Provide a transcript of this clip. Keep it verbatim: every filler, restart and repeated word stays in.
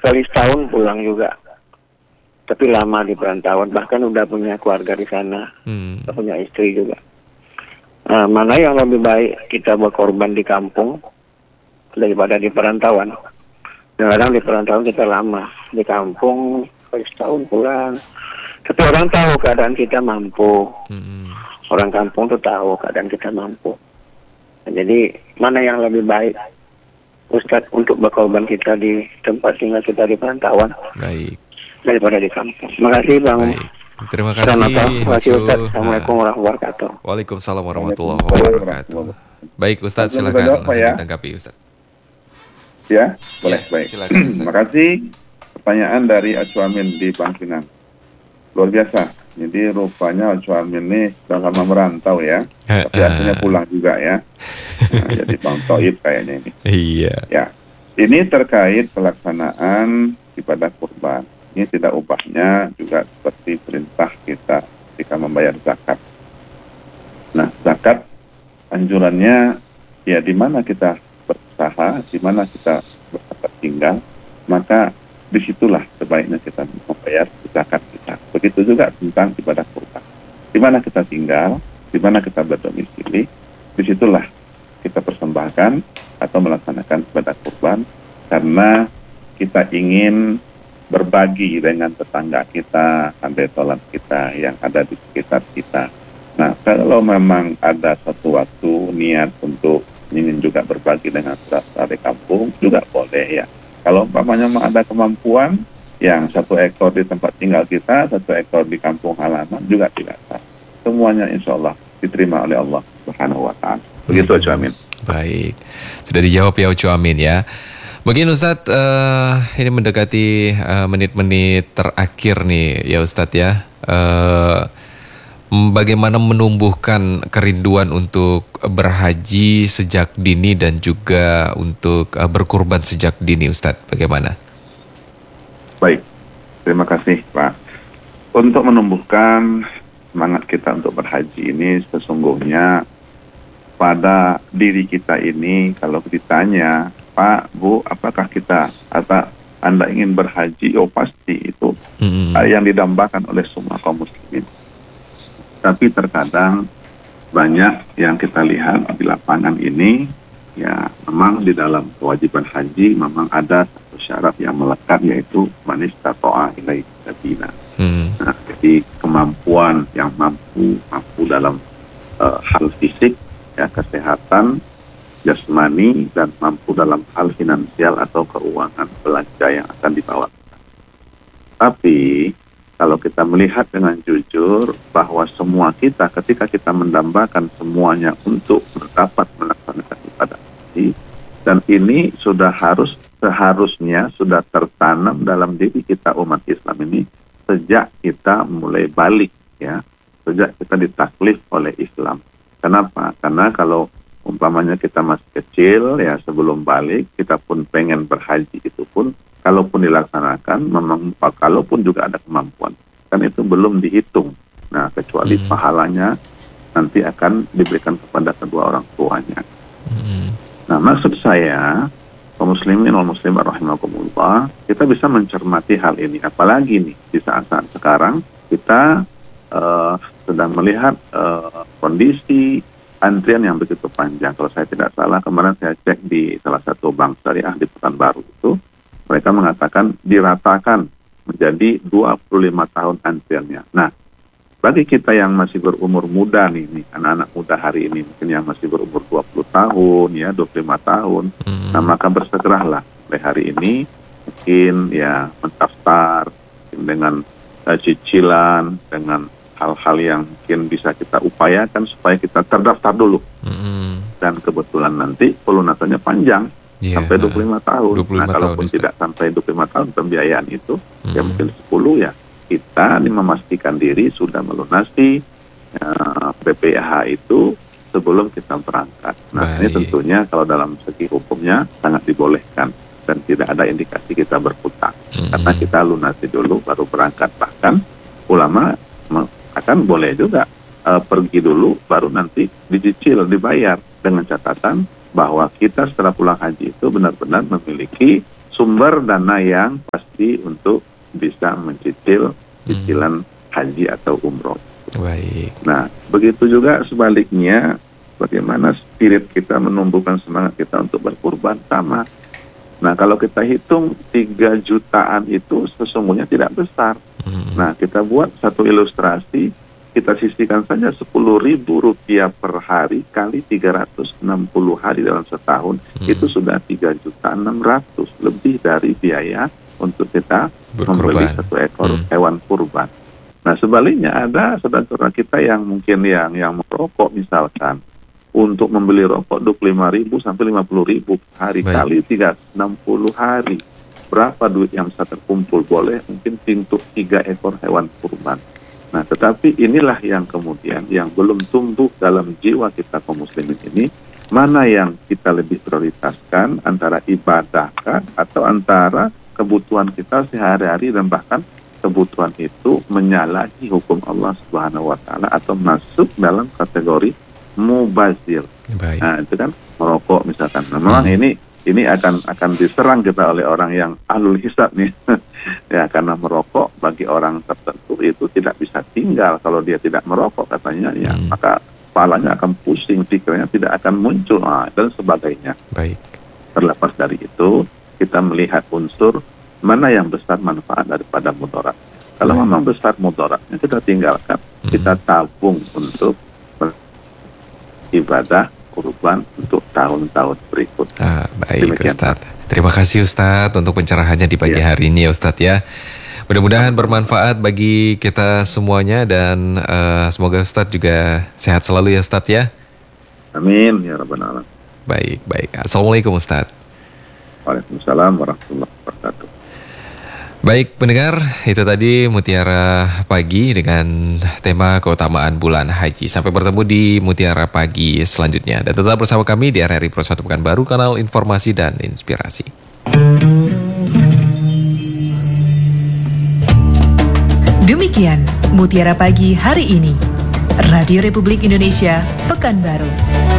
sekali setahun pulang juga. Tapi lama di perantauan, bahkan udah punya keluarga di sana, Hmm. udah punya istri juga. Nah, mana yang lebih baik kita berkorban di kampung daripada di perantauan? Kadang di perantauan kita lama, di kampung sekali setahun pulang. Tapi orang tahu keadaan kita mampu. Hmm. Orang kampung tuh tahu keadaan kita mampu. Nah, jadi mana yang lebih baik, Ustadz, untuk berkorban kita di tempat tinggal kita di perantauan Baik. daripada di kampung. Terima kasih Bang. Baik. Terima kasih. Selamat malam. Terima kasih Husu. Ustadz. Assalamualaikum Nah, warahmatullahi wabarakatuh. Waalaikumsalam warahmatullahi Waalaikumsalam wabarakatuh. warahmatullahi Baik Ustadz, Langsung silakan berdoa, Pak, langsung ya. ditanggapi Ustadz. Ya, boleh, Ya, baik. silakan, Ustaz. Terima kasih. Pertanyaan dari Acu Amin di Bangkinang. Luar biasa. Jadi rupanya Acu Amin ini sudah lama merantau ya. Tapi akhirnya pulang juga ya. Nah, jadi Bang Toib kayaknya ini. Iya. Ya, ini terkait pelaksanaan ibadah kurban. Ini tidak ubahnya juga seperti perintah kita ketika membayar zakat. Nah, zakat anjurannya ya di mana kita berusaha, di mana kita bertempat tinggal, maka disitulah sebaiknya kita membayar zakat kita. Begitu juga tentang ibadah kurban. Di mana kita tinggal, di mana kita berdomisili, disitulah kita persembahkan atau melaksanakan ibadah kurban karena kita ingin berbagi dengan tetangga kita, andai tolan kita yang ada di sekitar kita. Nah, kalau memang ada satu waktu niat untuk ingin juga berbagi dengan saudara di kampung, juga boleh ya. Kalau umpamanya ada kemampuan, yang satu ekor di tempat tinggal kita, satu ekor di kampung halaman, juga tidak salah. Semuanya insya Allah diterima oleh Allah Subhanahu wa Ta'ala. Begitu, Acu Amin. Baik, sudah dijawab ya Ucu Amin ya. Mungkin Ustadz uh, ini mendekati uh, menit-menit terakhir nih ya Ustadz ya. Uh, bagaimana menumbuhkan kerinduan untuk berhaji sejak dini dan juga untuk uh, berkurban sejak dini Ustadz, bagaimana? Baik, terima kasih Pak. Untuk menumbuhkan semangat kita untuk berhaji ini sesungguhnya pada diri kita ini kalau ditanya, Pak, Bu, apakah kita atau Anda ingin berhaji? Oh pasti itu mm-hmm. yang didambakan oleh semua kaum muslimin. Tapi terkadang banyak yang kita lihat di lapangan ini, ya memang di dalam kewajiban haji memang ada satu syarat yang melekat yaitu man istata'a ilaihi sabila. Mm-hmm. Nah, jadi kemampuan yang mampu mampu dalam uh, hal fisik, ya kesehatan jasmani dan mampu dalam hal finansial atau keuangan belanja yang akan dibawa. Tapi kalau kita melihat dengan jujur bahwa semua kita ketika kita mendambakan semuanya untuk dapat melaksanakan ibadah haji, dan ini sudah harus seharusnya sudah tertanam dalam diri kita umat Islam ini sejak kita mulai balik ya, sejak kita ditaklif oleh Islam. Kenapa? Karena kalau umpamanya kita masih kecil ya sebelum balik kita pun pengen berhaji itu pun kalaupun dilaksanakan memang kalaupun juga ada kemampuan kan itu belum dihitung. Nah kecuali hmm. pahalanya nanti akan diberikan kepada kedua orang tuanya. Hmm. Nah maksud saya kaum muslimin wal muslimat rahimakumullah, kita bisa mencermati hal ini apalagi nih di saat-saat sekarang kita uh, sedang melihat uh, kondisi antrian yang begitu panjang. Kalau saya tidak salah, kemarin saya cek di salah satu bank syariah di Pekanbaru itu, mereka mengatakan diratakan menjadi dua puluh lima tahun antriannya. Nah, bagi kita yang masih berumur muda nih, nih anak-anak muda hari ini, mungkin yang masih berumur dua puluh tahun, ya dua puluh lima tahun, hmm. nah maka bersegeralah mulai hari ini, mungkin ya mendaftar dengan uh, cicilan, dengan hal-hal yang mungkin bisa kita upayakan supaya kita terdaftar dulu. Mm-hmm. Dan kebetulan nanti pelunasannya panjang, yeah, sampai dua puluh lima tahun. dua puluh lima nah, kalaupun tahun, tidak Ustaz. Sampai dua puluh lima tahun pembiayaan itu, mm-hmm. ya mungkin sepuluh ya, kita ini memastikan diri sudah melunasi uh, B P H itu sebelum kita berangkat. Nah, Baik. Ini tentunya kalau dalam segi hukumnya sangat dibolehkan dan tidak ada indikasi kita berhutang. Mm-hmm. Karena kita lunasi dulu baru berangkat. Bahkan ulama akan boleh juga uh, pergi dulu baru nanti dicicil dibayar dengan catatan bahwa kita setelah pulang haji itu benar-benar memiliki sumber dana yang pasti untuk bisa mencicil cicilan hmm. haji atau umroh. Baik. Nah, begitu juga sebaliknya, bagaimana spirit kita menumbuhkan semangat kita untuk berkurban sama. Nah, kalau kita hitung tiga jutaan itu sesungguhnya tidak besar. Hmm. Nah, kita buat satu ilustrasi, kita sisihkan saja sepuluh ribu rupiah per hari kali tiga ratus enam puluh hari dalam setahun, hmm. itu sudah tiga juta enam ratus, lebih dari biaya untuk kita berkurban. Membeli satu ekor hmm. hewan kurban. Nah, sebaliknya ada saudara kita yang mungkin yang yang merokok misalkan, untuk membeli rokok dua puluh lima ribu sampai lima puluh ribu hari. Baik. Kali tiga ratus enam puluh hari. Berapa duit yang bisa terkumpul? Boleh mungkin untuk tiga ekor hewan kurban. Nah, tetapi inilah yang kemudian yang belum tumbuh dalam jiwa kita kaum muslimin ini, mana yang kita lebih prioritaskan, antara ibadah atau antara kebutuhan kita sehari-hari, dan bahkan kebutuhan itu menyalahi hukum Allah Subhanahu wa taala atau masuk dalam kategori mubazir. Baik. Nah, itu kan merokok misalkan. Nah, memang hmm. ini ini akan akan diserang kita oleh orang yang ahlul hisab nih. Ya, karena merokok bagi orang tertentu itu tidak bisa tinggal kalau dia tidak merokok katanya, ya hmm. maka kepalanya akan pusing, pikirnya tidak akan muncul, nah, dan sebagainya. Baik. Terlepas dari itu, kita melihat unsur mana yang besar manfaat daripada mudarat. Kalau hmm. memang besar mudaratnya, kita tinggalkan, hmm. kita tabung untuk ibadah kurban untuk tahun-tahun berikut. Ah, baik, demikian, Ustadz. Terima kasih Ustadz untuk pencerahannya di pagi ya. hari ini ya Ustadz ya. Mudah-mudahan bermanfaat bagi kita semuanya, dan uh, semoga Ustadz juga sehat selalu ya Ustadz ya. Amin ya rabbal alamin. Baik, baik. Assalamualaikum Ustadz. Waalaikumsalam warahmatullahi wabarakatuh. Baik pendengar, itu tadi Mutiara Pagi dengan tema keutamaan bulan haji. Sampai bertemu di Mutiara Pagi selanjutnya. Dan tetap bersama kami di R R I Pro satu Pekanbaru, kanal informasi dan inspirasi. Demikian Mutiara Pagi hari ini. Radio Republik Indonesia, Pekanbaru.